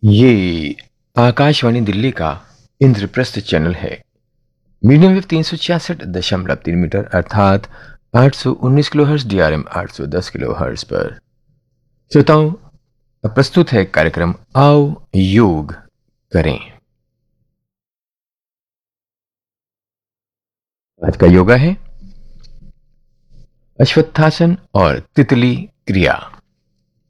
ये आकाशवाणी दिल्ली का इंद्रप्रस्थ चैनल है। मीडियम वेव 366.3 मीटर अर्थात 819 किलोहर्ट्ज DRM 810 किलोहर्ट्ज पर। श्रोताओं, अब प्रस्तुत है कार्यक्रम आओ योग करें। आज का योगा है अश्वत्थासन और तितली क्रिया।